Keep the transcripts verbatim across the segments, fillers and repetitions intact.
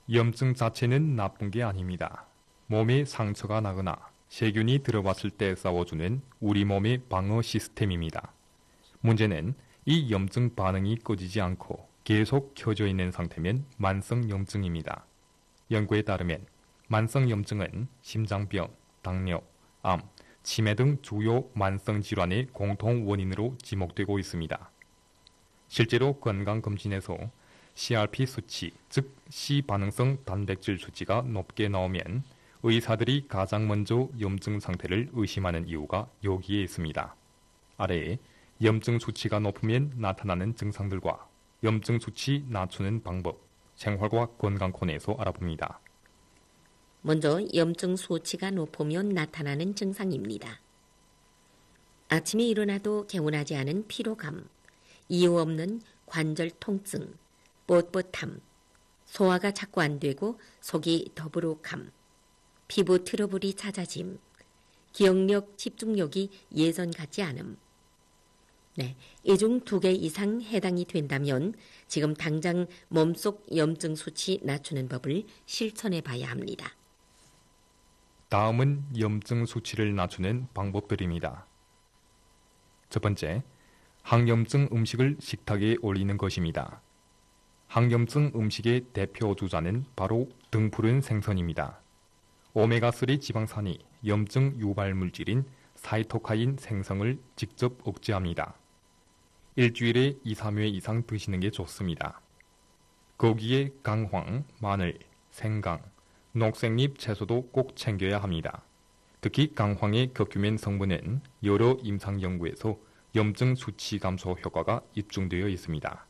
염증 자체는 나쁜 게 아닙니다. 몸에 상처가 나거나 세균이 들어왔을 때 싸워주는 우리 몸의 방어 시스템입니다. 문제는 이 염증 반응이 꺼지지 않고 계속 켜져 있는 상태면 만성 염증입니다. 연구에 따르면 만성 염증은 심장병, 당뇨, 암, 치매 등 주요 만성 질환의 공통 원인으로 지목되고 있습니다. 실제로 건강검진에서 씨알피 수치, 즉 시반응성 단백질 수치가 높게 나오면 의사들이 가장 먼저 염증 상태를 의심하는 이유가 여기에 있습니다. 아래에 염증 수치가 높으면 나타나는 증상들과 염증 수치 낮추는 방법, 생활과 건강 코너에서 알아봅니다. 먼저 염증 수치가 높으면 나타나는 증상입니다. 아침에 일어나도 개운하지 않은 피로감, 이유 없는 관절 통증, 뻣뻣함, 소화가 자꾸 안 되고 속이 더부룩함, 피부 트러블이 잦아짐, 기억력, 집중력이 예전 같지 않음. 네, 이 중 두 개 이상 해당이 된다면 지금 당장 몸속 염증 수치 낮추는 법을 실천해 봐야 합니다. 다음은 염증 수치를 낮추는 방법들입니다. 첫 번째, 항염증 음식을 식탁에 올리는 것입니다. 항염증 음식의 대표 주자는 바로 등푸른 생선입니다. 오메가삼 지방산이 염증 유발 물질인 사이토카인 생성을 직접 억제합니다. 일주일에 이, 삼 회 이상 드시는 게 좋습니다. 거기에 강황, 마늘, 생강, 녹색잎 채소도 꼭 챙겨야 합니다. 특히 강황의 커큐멘 성분은 여러 임상 연구에서 염증 수치 감소 효과가 입증되어 있습니다.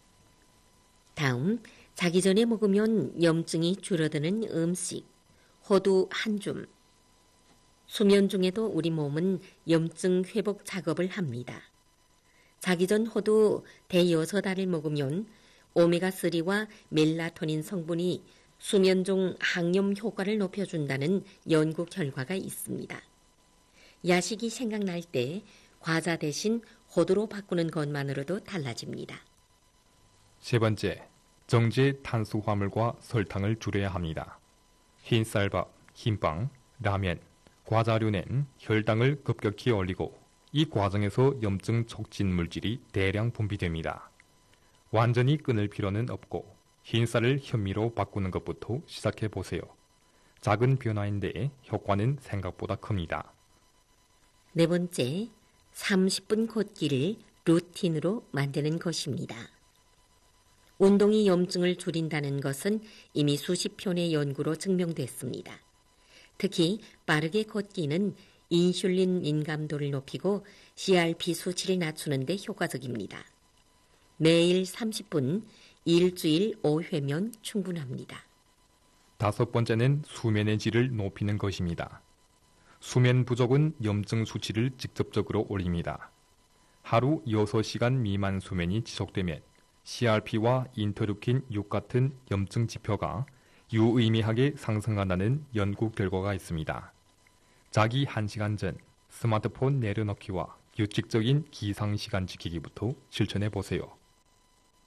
다음, 자기 전에 먹으면 염증이 줄어드는 음식, 호두 한 줌. 수면 중에도 우리 몸은 염증 회복 작업을 합니다. 자기 전 호두 대여섯 알을 먹으면 오메가삼과 멜라토닌 성분이 수면 중 항염 효과를 높여준다는 연구 결과가 있습니다. 야식이 생각날 때 과자 대신 호두로 바꾸는 것만으로도 달라집니다. 세 번째, 정제 탄수화물과 설탕을 줄여야 합니다. 흰쌀밥, 흰빵, 라면, 과자류는 혈당을 급격히 올리고 이 과정에서 염증 촉진 물질이 대량 분비됩니다. 완전히 끊을 필요는 없고 흰쌀을 현미로 바꾸는 것부터 시작해 보세요. 작은 변화인데 효과는 생각보다 큽니다. 네 번째, 삼십 분 걷기를 루틴으로 만드는 것입니다. 운동이 염증을 줄인다는 것은 이미 수십 편의 연구로 증명됐습니다. 특히 빠르게 걷기는 인슐린 민감도를 높이고 씨알피 수치를 낮추는 데 효과적입니다. 매일 삼십 분, 일주일 오 회면 충분합니다. 다섯 번째는 수면의 질을 높이는 것입니다. 수면 부족은 염증 수치를 직접적으로 올립니다. 하루 여섯 시간 미만 수면이 지속되면 씨알피와 인터루킨 육 같은 염증 지표가 유의미하게 상승한다는 연구 결과가 있습니다. 자기 한 시간 전 스마트폰 내려놓기와 규칙적인 기상시간 지키기부터 실천해 보세요.